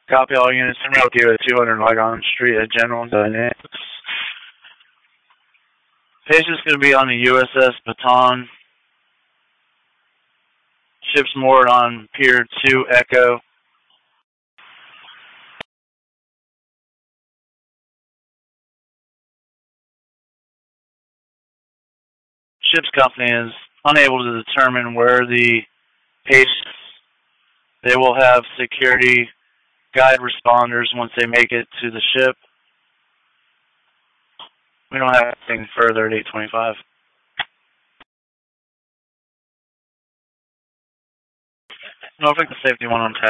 Copy all units in route with 200 Lygon Street at General Dynamics. Patient's going to be on the USS Baton. Ship's moored on Pier 2 Echo. Ship's company is unable to determine where the patients. They will have security guide responders once they make it to the ship. We don't have anything further at 825. Norfolk Safety 1 on tag.